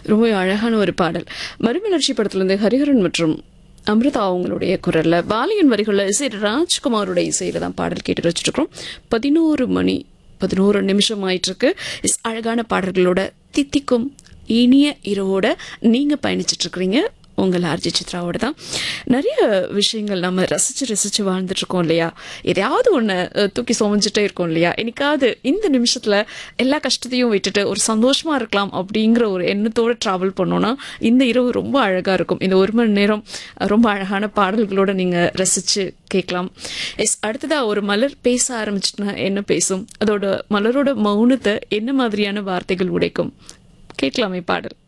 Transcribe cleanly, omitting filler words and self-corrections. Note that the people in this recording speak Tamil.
ரொம்ப அழகான ஒரு பாடல். மறுமலர்ச்சி படத்திலிருந்து ஹரிஹரன் மற்றும் அமிர்தா அவங்களுடைய குரல்ல, பாலியன் வரிகளில் இசை ராஜ்குமாரோட இசையில தான் பாடல் கேட்டு வச்சுட்டு இருக்கோம். 11 மணி 11 நிமிஷம் ஆயிட்டு இருக்கு. அழகான பாடல்களோட தித்திக்கும் இனிய இரவோட நீங்க பயணிச்சிட்டு இருக்கிறீங்க. உங்கள் ஆர்ஜி சித்ராவோட தான். நிறைய விஷயங்கள் நம்ம ரசிச்சு வாழ்ந்துட்டு இருக்கோம் இல்லையா? எதையாவது ஒன்று தூக்கி சுமஞ்சிட்டே இருக்கோம் இல்லையா? எனக்காவது இந்த நிமிஷத்துல எல்லா கஷ்டத்தையும் விட்டுட்டு ஒரு சந்தோஷமா இருக்கலாம் அப்படிங்கிற ஒரு எண்ணத்தோட டிராவல் பண்ணோம்னா இந்த இரவு ரொம்ப அழகா இருக்கும். இந்த 1 மணி நேரம் ரொம்ப அழகான பாடல்களோட நீங்க ரசிச்சு கேட்கலாம். அடுத்ததா ஒரு மலர் பேச ஆரம்பிச்சுட்டுனா என்ன பேசும்? அதோட மலரோட மௌனத்தை என்ன மாதிரியான வார்த்தைகள் உடைக்கும்? கேட்கலாமே பாடல்.